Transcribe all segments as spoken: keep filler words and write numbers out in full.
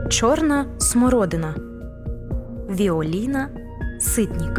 Чорна смородина. Віоліна Ситнік.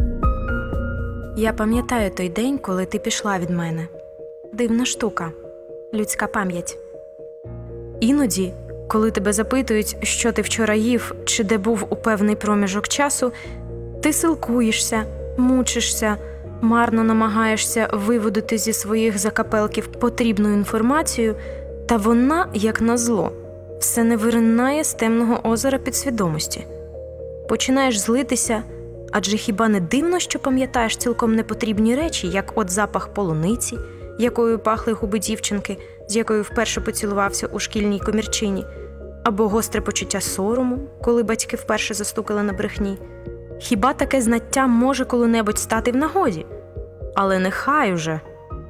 Я пам'ятаю той день, коли ти пішла від мене. Дивна штука. Людська пам'ять. Іноді, коли тебе запитують, що ти вчора їв, чи де був у певний проміжок часу, ти силкуєшся, мучишся, марно намагаєшся виводити зі своїх закапелків потрібну інформацію, та вона, як назло, все не виринає з темного озера підсвідомості. Починаєш злитися, адже хіба не дивно, що пам'ятаєш цілком непотрібні речі, як от запах полуниці, якою пахли губи дівчинки, з якою вперше поцілувався у шкільній комірчині, або гостре почуття сорому, коли батьки вперше застукали на брехні. Хіба таке знаття може коли-небудь стати в нагоді? Але нехай уже.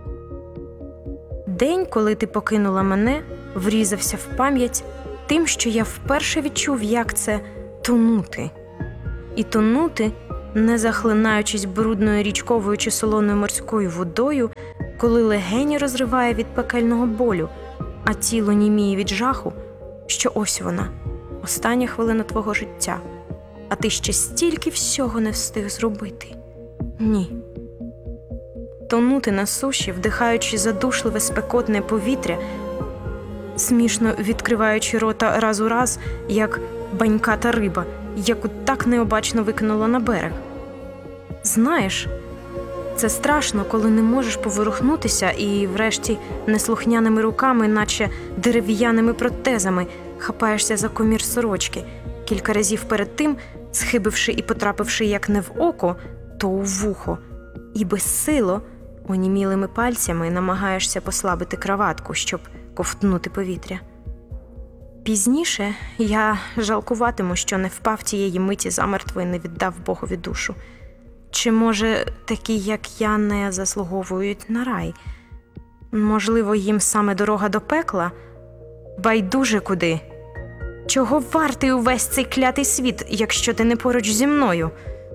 День, коли ти покинула мене, врізався в пам'ять тим, що я вперше відчув, як це тонути. І тонути, не захлинаючись брудною річковою чи солоною морською водою, коли легені розриває від пекельного болю, а тіло німіє від жаху, що ось вона, остання хвилина твого життя, а ти ще стільки всього не встиг зробити. Ні. Тонути на суші, вдихаючи задушливе спекотне повітря, смішно відкриваючи рота раз у раз, як баньката риба, яку так необачно викинула на берег. Знаєш, це страшно, коли не можеш поворухнутися і, врешті, неслухняними руками, наче дерев'яними протезами, хапаєшся за комір сорочки, кілька разів перед тим, схибивши і потрапивши як не в око, то у вухо, і безсило, онімілими пальцями намагаєшся послабити краватку, щоб ковтнути повітря. Пізніше я жалкуватиму, що не впав тієї миті замертво і не віддав Богові душу. Чи, може, такі, як я, не заслуговують на рай? Можливо, їм саме дорога до пекла? Байдуже куди? Чого вартий увесь цей клятий світ, якщо ти не поруч зі мною?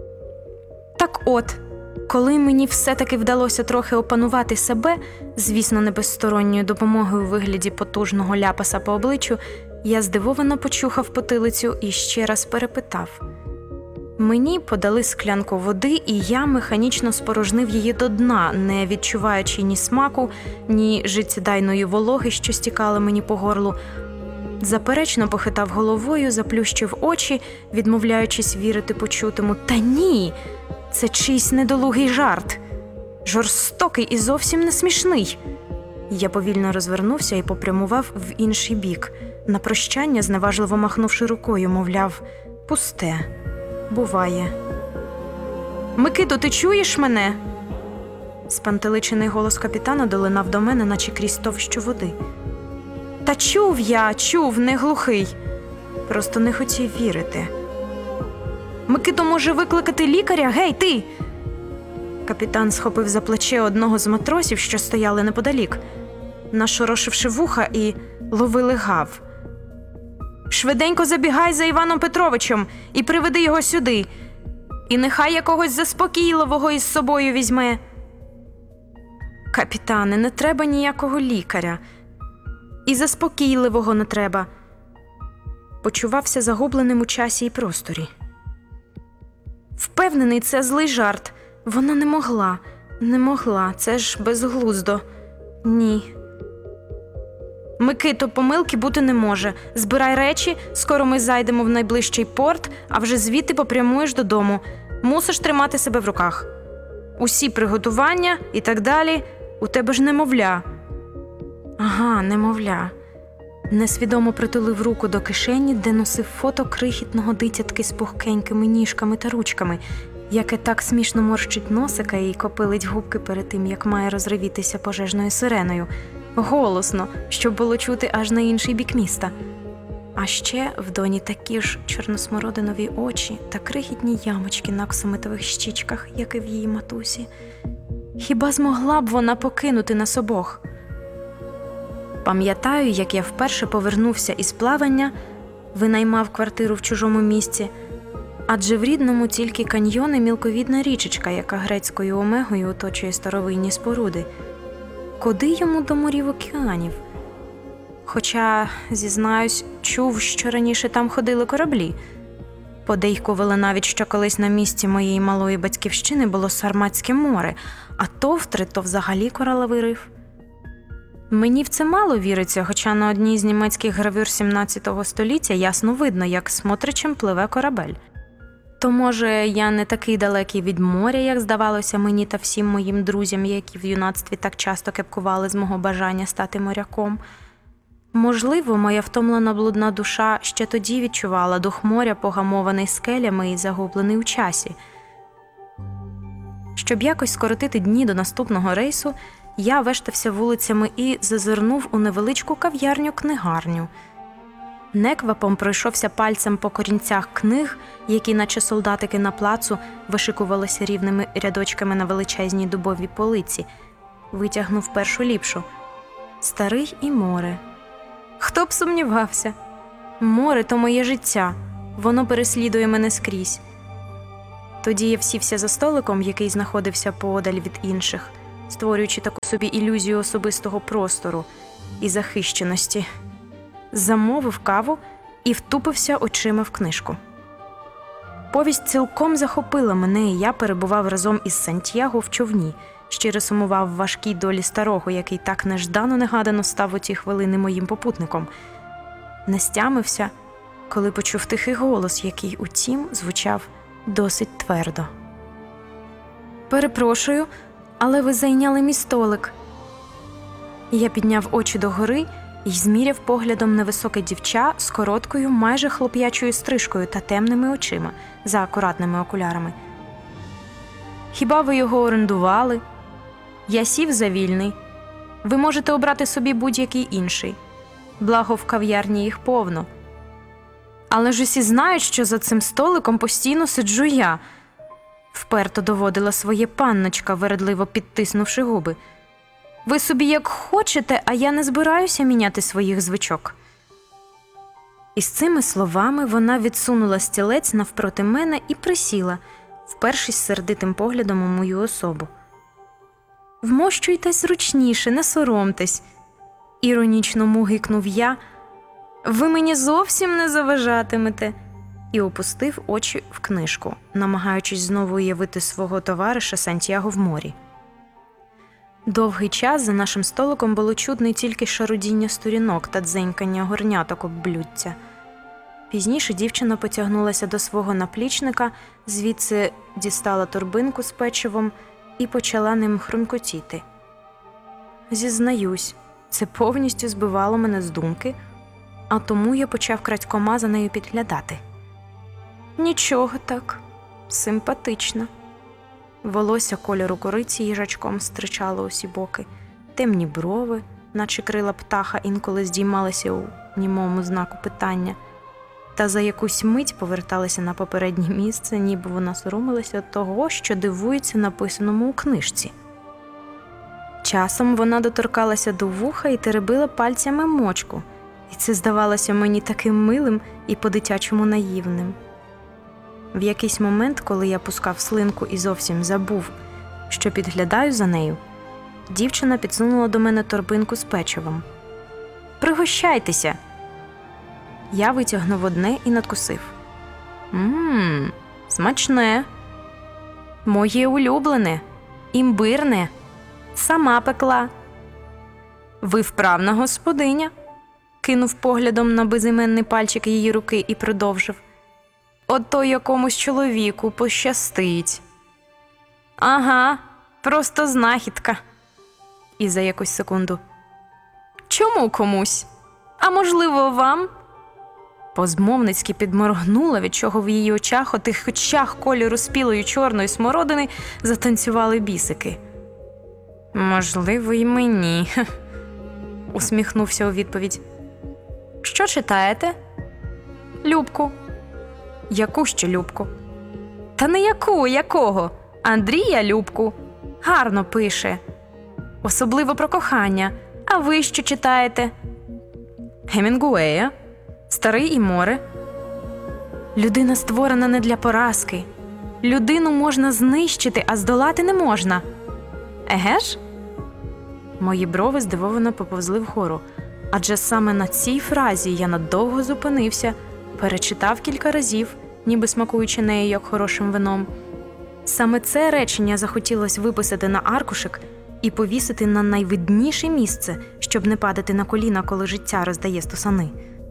Так от, коли мені все-таки вдалося трохи опанувати себе, звісно, не без сторонньої допомоги у вигляді потужного ляпаса по обличчю, я здивовано почухав потилицю і ще раз перепитав. Мені подали склянку води, і я механічно спорожнив її до дна, не відчуваючи ні смаку, ні життєдайної вологи, що стікала мені по горлу. Заперечно похитав головою, заплющив очі, відмовляючись вірити почутому. Та ні! Це чийсь недолугий жарт. Жорстокий і зовсім не смішний. Я повільно розвернувся і попрямував в інший бік, на прощання зневажливо махнувши рукою, мовляв, пусте. Буває. «Микито, ти чуєш мене?» Спантеличений голос капітана долинав до мене, наче крізь товщу води. «Та чув я, чув, не глухий. Просто не хотів вірити. Микито, може викликати лікаря? Гей, ти!» Капітан схопив за плече одного з матросів, що стояли неподалік, нашорошивши вуха, і ловили гав. «Швиденько забігай за Іваном Петровичем і приведи його сюди. І нехай якогось заспокійливого із собою візьме». «Капітане, не треба ніякого лікаря. І заспокійливого не треба». Почувався загубленим у часі і просторі. Впевнений, це злий жарт. Вона не могла, не могла, це ж безглуздо. Ні. «Микито, помилки бути не може. Збирай речі, скоро ми зайдемо в найближчий порт, а вже звідти попрямуєш додому. Мусиш тримати себе в руках. Усі приготування і так далі. У тебе ж немовля». Ага, немовля. Несвідомо притулив руку до кишені, де носив фото крихітного дитятки з пухкенькими ніжками та ручками, яке так смішно морщить носика і копилить губки перед тим, як має розривітися пожежною сиреною. Голосно, щоб було чути аж на інший бік міста. А ще в доні такі ж чорносмородинові очі та крихітні ямочки на оксамитових щічках, як і в її матусі. Хіба змогла б вона покинути нас обох? Пам'ятаю, як я вперше повернувся із плавання, винаймав квартиру в чужому місці, адже в рідному тільки каньйон і мілковідна річечка, яка грецькою омегою оточує старовинні споруди. Куди йому до морів океанів? Хоча, зізнаюсь, чув, що раніше там ходили кораблі. Подейкували навіть, що колись на місці моєї малої батьківщини було Сарматське море, а товтри – то взагалі кораловий риф. Мені в це мало віриться, хоча на одній з німецьких гравюр сімнадцятого століття ясно видно, як смотричем пливе корабель. То, може, я не такий далекий від моря, як здавалося мені та всім моїм друзям, які в юнацтві так часто кепкували з мого бажання стати моряком. Можливо, моя втомлена блудна душа ще тоді відчувала дух моря, погамований скелями і загублений у часі. Щоб якось скоротити дні до наступного рейсу, я вештався вулицями і зазирнув у невеличку кав'ярню-книгарню. Неквапом пройшовся пальцем по корінцях книг, які, наче солдатики на плацу, вишикувалися рівними рядочками на величезній дубовій полиці. Витягнув першу ліпшу. «Старий і море». Хто б сумнівався? Море – то моє життя. Воно переслідує мене скрізь. Тоді я сівся за столиком, який знаходився поодаль від інших, створюючи таку собі ілюзію особистого простору і захищеності. Замовив каву і втупився очима в книжку. Повість цілком захопила мене, і я перебував разом із Сантьяго в човні, щиро сумував важкій долі старого, який так неждано-негадано став у ті хвилини моїм попутником. Не стямився, коли почув тихий голос, який, утім, звучав досить твердо. «Перепрошую, але ви зайняли мій столик». Я підняв очі догори і зміряв поглядом невисоке дівча з короткою, майже хлоп'ячою стрижкою та темними очима за акуратними окулярами. «Хіба ви його орендували? Я сів за вільний. Ви можете обрати собі будь-який інший. Благо в кав'ярні їх повно. Але ж усі знають, що за цим столиком постійно сиджу я», вперто доводила своє панночка, вередливо підтиснувши губи. «Ви собі як хочете, а я не збираюся міняти своїх звичок». Із цими словами вона відсунула стілець навпроти мене і присіла, впершись сердитим поглядом у мою особу. «Вмощуйтесь зручніше, не соромтесь», – іронічно мугикнув я. «Ви мені зовсім не заважатимете», і опустив очі в книжку, намагаючись знову уявити свого товариша Сантьяго в морі. Довгий час за нашим столиком було чутно тільки шарудіння сторінок та дзенькання горняток об блюдця. Пізніше дівчина потягнулася до свого наплічника, звідси дістала торбинку з печивом і почала ним хрумкотіти. Зізнаюсь, це повністю збивало мене з думки, а тому я почав крадькома за нею підглядати. Нічого так, симпатична. Волосся кольору кориці їжачком стирчало усі боки, темні брови, наче крила птаха, інколи здіймалися у німому знаку питання, та за якусь мить поверталися на попереднє місце, ніби вона соромилася того, що дивується написаному у книжці. Часом вона доторкалася до вуха і теребила пальцями мочку, і це здавалося мені таким милим і по-дитячому наївним. В якийсь момент, коли я пускав слинку і зовсім забув, що підглядаю за нею, дівчина підсунула до мене торбинку з печивом. «Пригощайтеся!» Я витягнув одне і надкусив. «Ммм, смачне! Моє улюблене, імбирне, сама пекла». «Ви вправна господиня», – кинув поглядом на безіменний пальчик її руки і продовжив. «Ото якомусь чоловіку пощастить». «Ага, просто знахідка». І за якусь секунду. «Чому комусь? А можливо, вам?» Позмовницьки підморгнула, від чого в її очах, отих очах кольору спілої чорної смородини, затанцювали бісики. «Можливо, й мені», – усміхнувся у відповідь. «Що читаєте?» «Любку». «Яку ще Любку?» «Та не яку, якого? Андрія Любку. Гарно пише. Особливо про кохання. А ви що читаєте?» «Гемінгуея. Старий і море». Людина створена не для поразки. Людину можна знищити, а здолати не можна. Еге ж? Мої брови здивовано поповзли вгору, Адже саме на цій фразі я надовго зупинився, перечитав кілька разів, ніби смакуючи нею як хорошим вином. Саме це речення захотілося виписати на аркушик і повісити на найвидніше місце, щоб не падати на коліна, коли життя роздає стусани.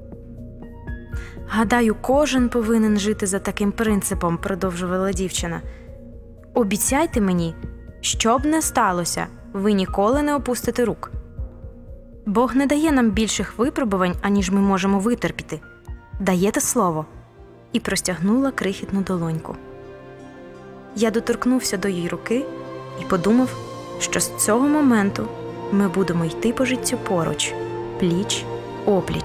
«Гадаю, кожен повинен жити за таким принципом», – продовжувала дівчина. «Обіцяйте мені, що б не сталося, ви ніколи не опустите рук. Бог не дає нам більших випробувань, аніж ми можемо витерпіти. Даєте слово?» І простягнула крихітну долоньку. Я доторкнувся до її руки і подумав, що з цього моменту ми будемо йти по життю поруч, пліч-опліч.